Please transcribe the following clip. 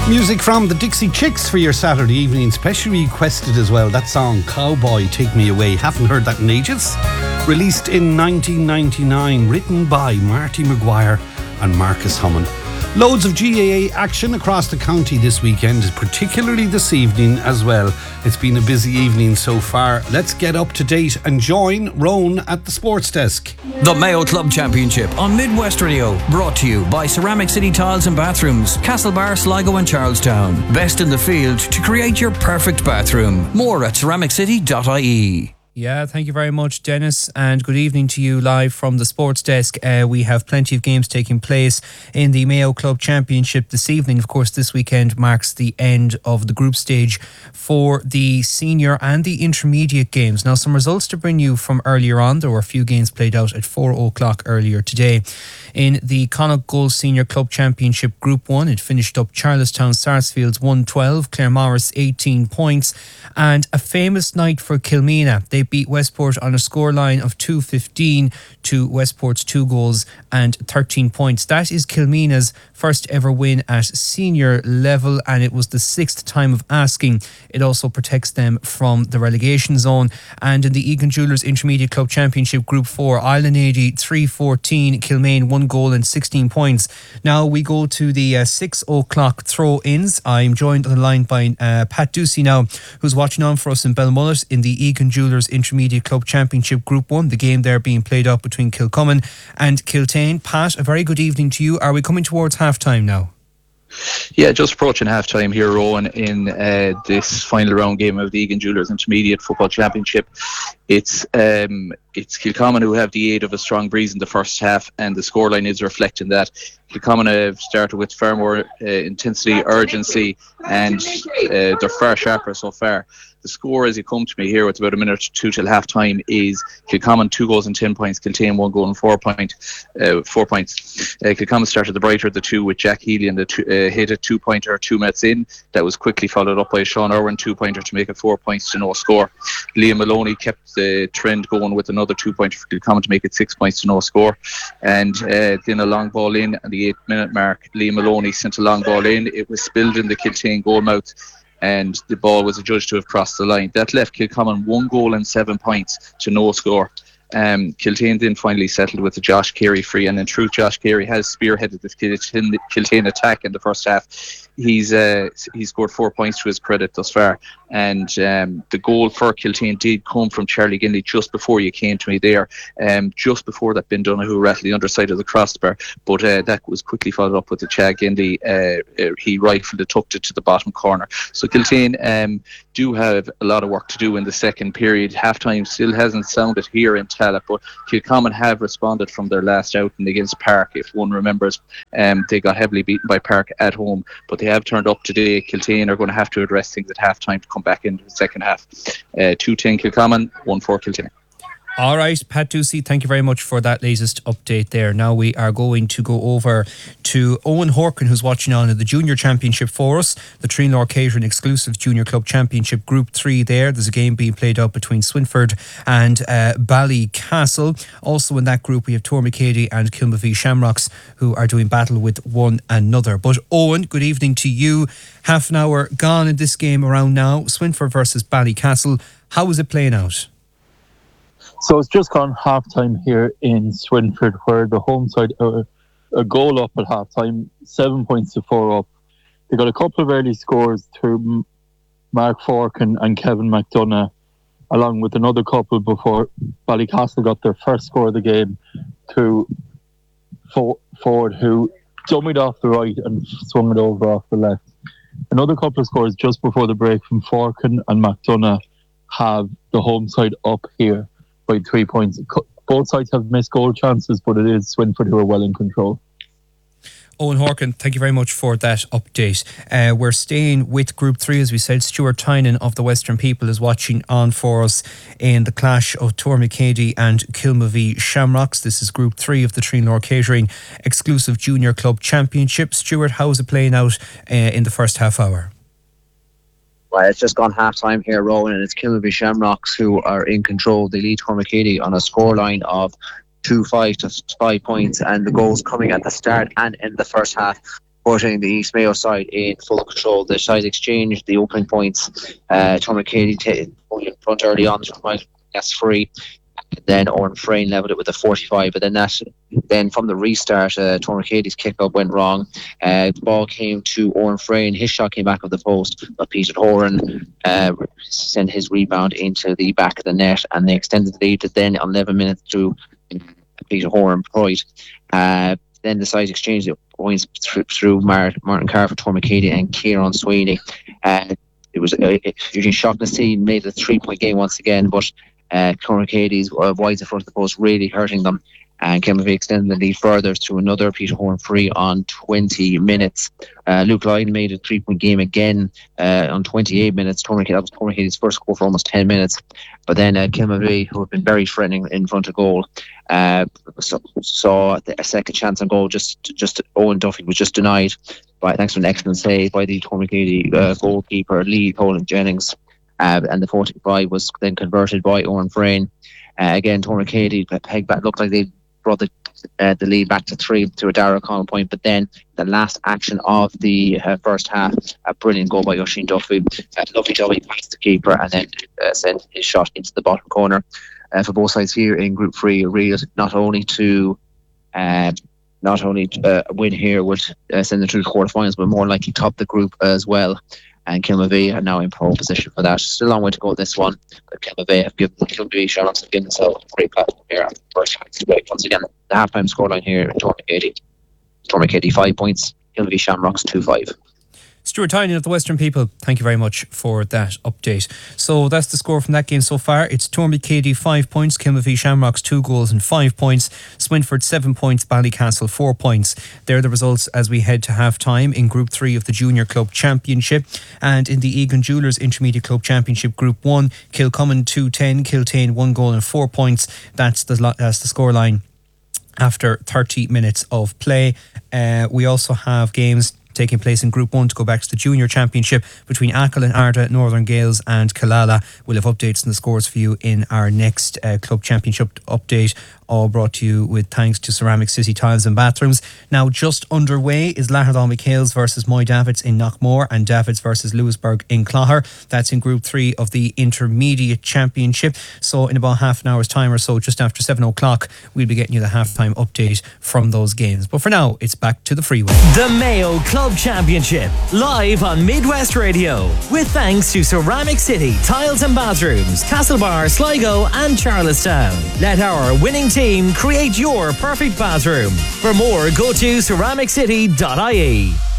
Music from the Dixie Chicks for your Saturday evening, specially requested as well. That song, Cowboy Take Me Away. Haven't heard that in ages. Released in 1999, written by Marty Maguire and Marcus Hammond. Loads of GAA action across the county this weekend, particularly this evening as well. It's been a busy evening so far. Let's get up to date and join Rowan at the sports desk. The Mayo Club Championship on Midwest Radio, brought to you by Ceramic City Tiles and Bathrooms, Castlebar, Sligo and Charlestown. Best in the field to create your perfect bathroom. More at ceramiccity.ie. Yeah, thank you very much, Dennis, and good evening to you live from the sports desk. We have plenty of games taking place in the Mayo Club Championship this evening. Of course, this weekend marks the end of the group stage for the senior and the intermediate games. Now, some results to bring you from earlier on. There were a few games played out at 4 o'clock earlier today. In the Connacht Gold Senior Club Championship Group 1, it finished up Charlestown Sarsfields 112, Claremorris 18 points, and a famous night for Kilmena. They beat Westport on a scoreline of 2-15 to Westport's 2 goals and 13 points. That is Kilmena's first ever win at senior level, and it was the 6th time of asking. It also protects them from the relegation zone. And in the Egan Jewellers Intermediate Club Championship Group 4, Island 80 3-14, Kilmaine 1 goal and 16 points. Now we go to the 6 o'clock throw-ins. I'm joined on the line by Pat Ducey now, who's watching on for us in Belmullet in the Egan Jewellers Intermediate Club Championship Group 1. The game there being played up between Kilcummin and Kiltane. Pat, a very good evening to you. Are we coming towards half-time now? Yeah, just approaching half-time here, Rowan, in this final round game of the Egan Jewellers Intermediate Football Championship. It's Kilcummin who have the aid of a strong breeze in the first half, and the scoreline is reflecting that. Kilcummin have started with far more intensity, urgency, and they're far sharper so far. The score, as you come to me here, with about a minute or two till half time, is Kilcummin 2 goals and 10 points, Kiltane 1 goal and 4 points. Kilcummin started the brighter of the two with Jack Healy, and hit a 2-pointer 2 minutes in. That was quickly followed up by Sean Irwin 2-pointer to make it 4 points to no score. Liam Maloney kept the trend going with another 2-pointer for Kilcummin to make it 6 points to no score. And then a long ball in at the 8-minute mark. Liam Maloney sent a long ball in. It was spilled in the Kiltane goal mouth, and the ball was adjudged to have crossed the line. That left Kilcummin 1 goal and 7 points to no score. Kiltane then finally settled with a Josh Carey free, and in truth, Josh Carey has spearheaded the Kiltane attack in the first half. He's scored 4 points to his credit thus far, and the goal for Kiltane did come from Charlie Ginley just before you came to me there, just before that Ben Donoghue rattled the underside of the crossbar, but that was quickly followed up with the Chad Ginley. He rifled it, tucked it to the bottom corner. So Kiltane do have a lot of work to do in the second period. Half-time still hasn't sounded here in Tallaght, but Kilcummin have responded from their last outing against Park. If one remembers, they got heavily beaten by Park at home, but they have turned up today. Kiltane are going to have to address things at half-time to come back into the second half. 2-10 Kilcummin, 1-4 Kiltane. All right, Pat Ducey, thank you very much for that latest update there. Now we are going to go over to Owen Horkin, who's watching on in the Junior Championship for us, the Trinlor Catering Exclusive Junior Club Championship Group 3 there. There's a game being played out between Swinford and Ballycastle. Also in that group we have Tormacady and Kilmavie Shamrocks, who are doing battle with one another. But Owen, good evening to you. Half an hour gone in this game around now. Swinford versus Ballycastle. How is it playing out? So it's just gone half-time here in Swinford, where the home side are a goal up at half-time, 7 points to 4 up. They got a couple of early scores through Mark Forkin and Kevin McDonough, along with another couple before Ballycastle got their first score of the game through Ford, who dummied off the right and swung it over off the left. Another couple of scores just before the break from Forkin and McDonough have the home side up here by 3 points. Both sides have missed goal chances, but it is Swinford who are well in control. Owen Horkin, thank you very much for that update. We're staying with Group 3, as we said. Stuart Tynan of the Western People is watching on for us in the clash of Tormacady and Kilmavie Shamrocks. This is Group 3 of the Trinlor Catering Exclusive Junior Club Championship. Stuart, how is it playing out in the first half hour? Well, it's just gone half-time here, Rowan, and it's Kilmavie Shamrocks who are in control. They lead Tormacady on a scoreline of 2-5 to 5 points, and the goals coming at the start and in the first half putting the East Mayo side in full control. The sides exchanged the opening points. Tourmakeady going in front early on, that's free. Then Oran Frayne levelled it with a 45, but then from the restart, Tourmakeady's kick-up went wrong. The ball came to Oran Frayne. His shot came back of the post, but Peter Horan sent his rebound into the back of the net, and they extended the lead to then 11 minutes through Peter Horan Pride. Then the sides exchanged the points through Martin Carr for Tourmakeady and Kieran Sweeney. It was Eugene Shaughnessy made it a 3-point game once again, but Tourmakeady's wides in front of the post really hurting them, and Kilmavie extended the lead further through another Peter Horan free on 20 minutes. Luke Lloyd made a 3-point game again on 28 minutes. That was Tourmakeady's first score for almost 10 minutes, but then Kilmavie, who have been very threatening in front of goal, saw a second chance on goal. Just Owen Duffy was just denied thanks to an excellent save by the Tourmakeady goalkeeper Lee Colin Jennings. And the 45 was then converted by Oran Frayne. Again, Tourmakeady pegged back, looked like they brought the lead back to 3 to a Darragh O'Connell point, but then the last action of the first half, a brilliant goal by Oisin Duffy. Lovely job, he passed the keeper and then sent his shot into the bottom corner. For both sides here in Group 3, real not only win here would send them through the quarterfinals, but more likely top the group as well. And Kilmavie are now in pole position for that. Still a long way to go this one, but Kilmavie have given Shamrocks have given themselves a great platform here after the first half. Once again, the halftime scoreline here in Tourmakeady 5 points, Kilmavie Shamrocks 2-5. Stuart Tynan of the Western People, thank you very much for that update. So that's the score from that game so far. It's Tourmakeady 5 points, Kilmavie Shamrocks 2 goals and 5 points, Swinford 7 points, Ballycastle 4 points. They're the results as we head to half time in Group 3 of the Junior Club Championship. And in the Egan Jewellers Intermediate Club Championship Group 1, Kilcommon 2-10, Kiltane 1 goal and 4 points. That's the scoreline after 30 minutes of play. We also have games taking place in Group 1 to go back to the Junior Championship between Achill and Ardagh, Northern Gales and Killala. We'll have updates on the scores for you in our next Club Championship update, all brought to you with thanks to Ceramic City Tiles and Bathrooms. Now just underway is Lahardal McHale's versus Moy Davids in Knockmore and Davids versus Lewisburg in Clogher. That's in Group 3 of the Intermediate Championship. So in about half an hour's time or so, just after 7 o'clock, we'll be getting you the halftime update from those games. But for now, it's back to the freeway. The Mayo Club Championship, live on Midwest Radio, with thanks to Ceramic City Tiles and Bathrooms, Castlebar, Sligo and Charlestown. Let our winning team create your perfect bathroom. For more, go to ceramiccity.ie.